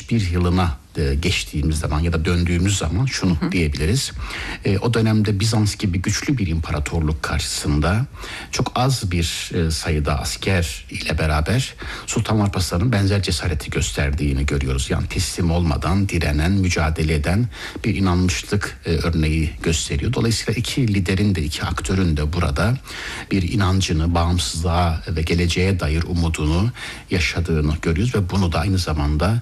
1971 yılına geçtiğimiz zaman ya da döndüğümüz zaman şunu diyebiliriz. O dönemde Bizans gibi güçlü bir imparatorluk karşısında çok az bir sayıda asker ile beraber Sultan Alparslan'ın benzer cesareti gösterdiğini görüyoruz. Yani teslim olmadan direnen, mücadele eden bir inanmışlık örneği gösteriyor. Dolayısıyla iki liderin de, iki aktörün de burada bir inancını, bağımsızlığa ve geleceğe dair umudunu yaşadığını görüyoruz ve bunu da aynı zamanda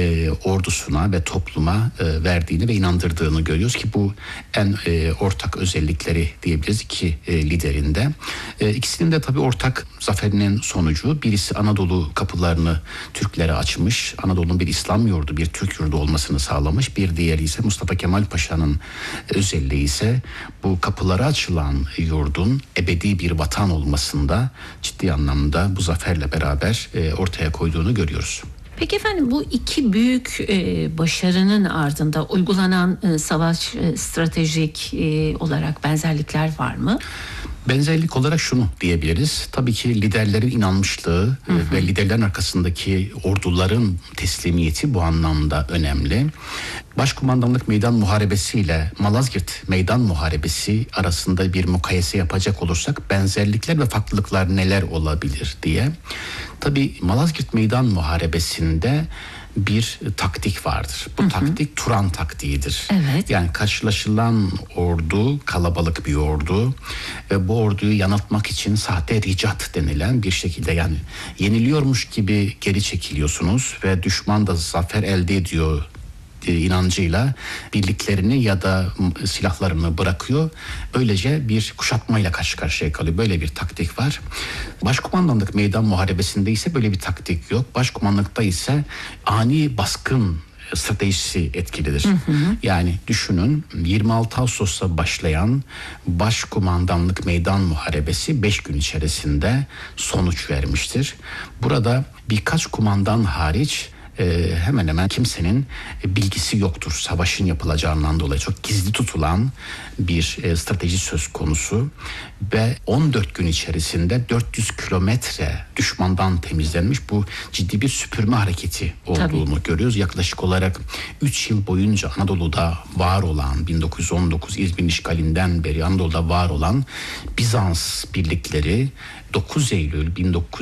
ordusuna ve topluma verdiğini ve inandırdığını görüyoruz ki bu en ortak özellikleri diyebiliriz iki liderinde. İkisinin de tabii ortak zaferinin sonucu, birisi Anadolu kapılarını Türklere açmış, Anadolu'nun bir İslam yurdu, bir Türk yurdu olmasını sağlamış. Bir diğeri ise Mustafa Kemal Paşa'nın özelliği ise bu kapıları açılan yurdun ebedi bir vatan olmasında ciddi anlamda bu zaferle beraber ortaya koyduğunu görüyoruz. Peki efendim, bu iki büyük başarının ardında uygulanan savaş stratejik olarak benzerlikler var mı? Benzerlik olarak şunu diyebiliriz. Tabii ki liderlerin inanmışlığı ve liderlerin arkasındaki orduların teslimiyeti bu anlamda önemli. Başkumandanlık Meydan Muharebesi ile Malazgirt Meydan Muharebesi arasında bir mukayese yapacak olursak benzerlikler ve farklılıklar neler olabilir diye. Tabii Malazgirt Meydan Muharebesi'nde bir taktik vardır. Bu taktik Turan taktiğidir. Evet. Yani karşılaşılan ordu kalabalık bir ordu ve bu orduyu yanıltmak için sahte ricat denilen bir şekilde, yani yeniliyormuş gibi geri çekiliyorsunuz ve düşman da zafer elde ediyor inancıyla birliklerini ya da silahlarını bırakıyor. Böylece bir kuşatmayla karşı karşıya kalıyor. Böyle bir taktik var. Başkumandanlık Meydan Muharebesi'nde ise böyle bir taktik yok. Başkumandanlıkta ise ani baskın stratejisi etkilidir. Yani düşünün, 26 Ağustos'ta başlayan Başkumandanlık Meydan Muharebesi 5 gün içerisinde sonuç vermiştir. Burada birkaç kumandan hariç hemen hemen kimsenin bilgisi yoktur. Savaşın yapılacağından dolayı çok gizli tutulan bir strateji söz konusu ve 14 gün içerisinde 400 kilometre düşmandan temizlenmiş, bu ciddi bir süpürme hareketi olduğunu görüyoruz. Yaklaşık olarak 3 yıl boyunca Anadolu'da var olan, 1919 İzmir işgalinden beri Anadolu'da var olan Bizans birlikleri 9 Eylül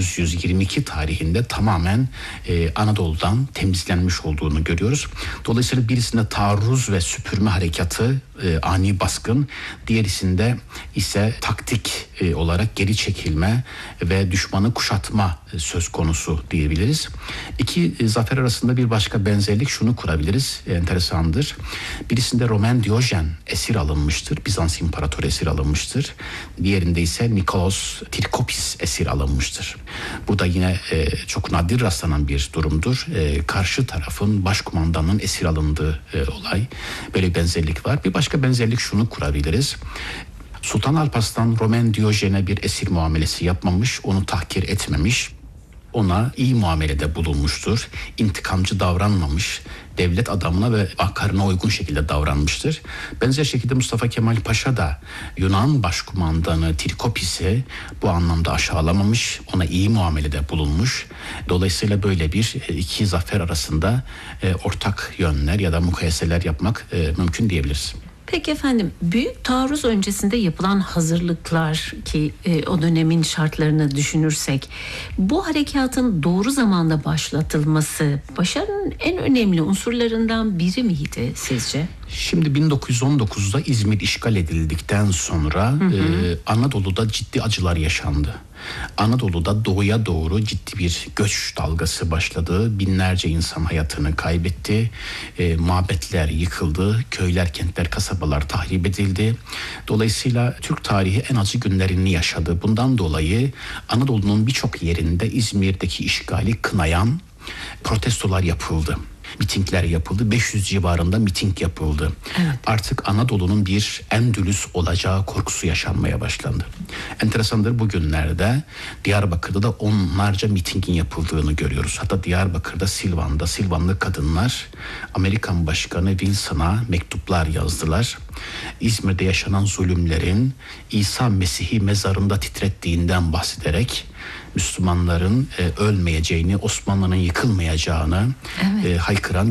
1922 tarihinde tamamen Anadolu'dan temizlenmiş olduğunu görüyoruz. Dolayısıyla birisinde taarruz ve süpürme harekatı, ani baskın, diğerisinde ise taktik olarak geri çekilme ve düşmanı kuşatma söz konusu diyebiliriz. İki zafer arasında bir başka benzerlik şunu kurabiliriz, enteresandır. Birisinde Roman Diyojen esir alınmıştır, Bizans İmparatoru esir alınmıştır. Diğerinde ise Nikolaos Trikopis esir alınmıştır. Bu da yine çok nadir rastlanan bir durumdur. Karşı tarafın başkumandanının esir alındığı olay. Böyle bir benzerlik var. Bir başka benzerlik şunu kurabiliriz. Sultan Alparslan Roman Diyojen'e bir esir muamelesi yapmamış, onu tahkir etmemiş. Ona iyi muamelede bulunmuştur. İntikamcı davranmamış. Devlet adamına ve akarına uygun şekilde davranmıştır. Benzer şekilde Mustafa Kemal Paşa da Yunan Başkumandanı Trikopis'i bu anlamda aşağılamamış. Ona iyi muamelede bulunmuş. Dolayısıyla böyle bir iki zafer arasında ortak yönler ya da mukayeseler yapmak mümkün diyebiliriz. Peki efendim, büyük taarruz öncesinde yapılan hazırlıklar ki o dönemin şartlarını düşünürsek, bu harekatın doğru zamanda başlatılması başarının en önemli unsurlarından biri miydi sizce? Şimdi 1919'da İzmir işgal edildikten sonra Anadolu'da ciddi acılar yaşandı. Anadolu'da doğuya doğru ciddi bir göç dalgası başladı. Binlerce insan hayatını kaybetti. Mabetler yıkıldı. Köyler, kentler, kasabalar tahrip edildi. Dolayısıyla Türk tarihi en acı günlerini yaşadı. Bundan dolayı Anadolu'nun birçok yerinde İzmir'deki işgali kınayan protestolar yapıldı. Mitingler yapıldı. 500 civarında miting yapıldı. Evet. Artık Anadolu'nun bir Endülüs olacağı korkusu yaşanmaya başlandı. Enteresandır, bugünlerde Diyarbakır'da da onlarca mitingin yapıldığını görüyoruz. Hatta Diyarbakır'da, Silvan'da Silvanlı kadınlar Amerikan Başkanı Wilson'a mektuplar yazdılar. İzmir'de yaşanan zulümlerin İsa Mesih'i mezarında titrettiğinden bahsederek Müslümanların ölmeyeceğini, Osmanlı'nın yıkılmayacağını haykıran